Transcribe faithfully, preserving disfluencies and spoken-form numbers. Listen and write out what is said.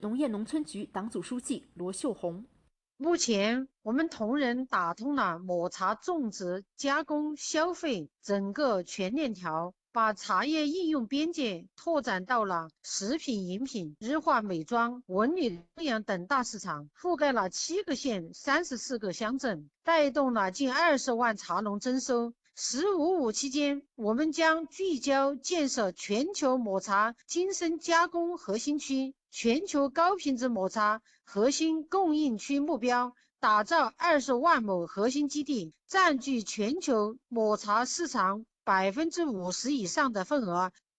农业农村局党组书记罗秀红。 目前，我们同仁打通了抹茶种植、加工、消费整个全链条，把茶叶应用边界拓展到了食品饮品、日化美妆、文旅东阳等大市场，覆盖了七个县、三十四个乡镇，带动了近二十万茶农增收。十五五期间，我们将聚焦建设全球抹茶精深加工核心区、全球高品质抹茶核心供应区目标，打造二十万亩核心基地，占据全球抹茶市场百分之五十以上的份额，